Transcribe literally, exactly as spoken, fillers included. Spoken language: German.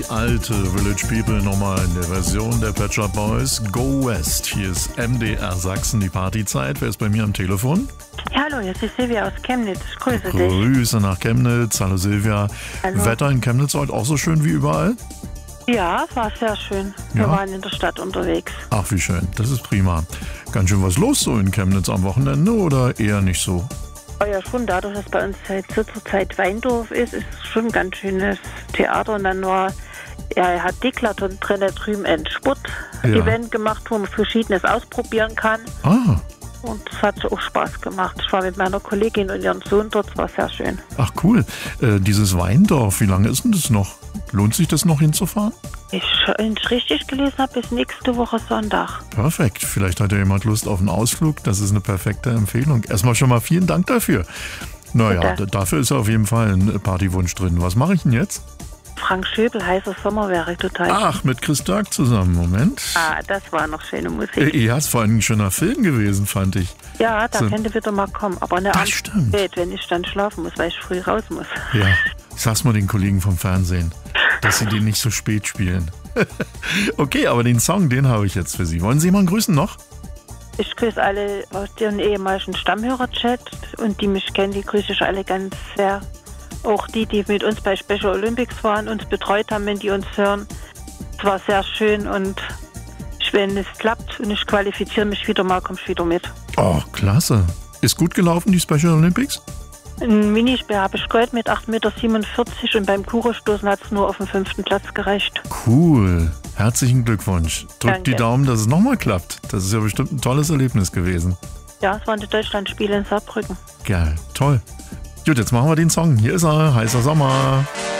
Alte Village People nochmal in der Version der Pet Shop Boys. Go West. Hier ist M D R Sachsen, die Partyzeit. Wer ist bei mir am Telefon? Ja, hallo, jetzt ist Silvia aus Chemnitz. Ich grüße dich. Grüße nach Chemnitz. Hallo Silvia. Hallo. Wetter in Chemnitz heute auch so schön wie überall? Ja, es war sehr schön. Wir Ja. waren in der Stadt unterwegs. Ach, wie schön. Das ist prima. Ganz schön was los so in Chemnitz am Wochenende oder eher nicht so? Oh ja, schon dadurch, dass bei uns seit zur Zeit Weindorf ist, ist es schon ein ganz schönes Theater. Und dann war, ja, er hat Decathlon drin, da drüben ein Sport-Event Ja. gemacht, wo man Verschiedenes ausprobieren kann. Ah, Und das hat auch Spaß gemacht. Ich war mit meiner Kollegin und ihrem Sohn dort, es war sehr schön. ach cool. Äh, dieses Weindorf, wie lange ist denn das noch? Lohnt sich das noch hinzufahren? Ich, wenn ich richtig gelesen habe, bis nächste Woche Sonntag. Perfekt. Vielleicht hat ja jemand Lust auf einen Ausflug. Das ist eine perfekte Empfehlung. Erstmal schon mal vielen Dank dafür. Naja, Bitte. d- dafür ist auf jeden Fall ein Partywunsch drin. Was mache ich denn jetzt? Frank Schöbel, heißer Sommer wäre total. Ach, mit Chris Stark zusammen. Moment. Ah, das war noch schöne Musik. Äh, Ja, es war ein schöner Film gewesen, fand ich. Ja, da So. könnte wieder mal kommen. Aber ne, Das abends stimmt. spät, wenn ich dann schlafen muss, weil ich früh raus muss. Ja, sag's mal den Kollegen vom Fernsehen, dass sie den nicht so spät spielen. Okay, aber den Song, den habe ich jetzt für Sie. Wollen Sie jemanden grüßen noch? Ich grüße alle aus dem ehemaligen Stammhörer-Chat und die mich kennen, die grüße ich alle ganz sehr. Auch die, die mit uns bei Special Olympics waren, uns betreut haben, wenn die uns hören. Es war sehr schön und ich, wenn es klappt und ich qualifiziere mich wieder mal, komme ich wieder mit. Oh, klasse. Ist gut gelaufen, die Special Olympics? Ein Minispeer habe ich geholt mit acht Komma siebenundvierzig Meter und beim Kugelstoßen hat es nur auf den fünften Platz gereicht. Cool. Herzlichen Glückwunsch. Drückt Danke. die Daumen, dass es nochmal klappt. Das ist ja bestimmt ein tolles Erlebnis gewesen. Ja, es waren die Deutschlandspiele in Saarbrücken. Geil. Toll. Gut, jetzt machen wir den Song. Hier ist er. Heißer Sommer.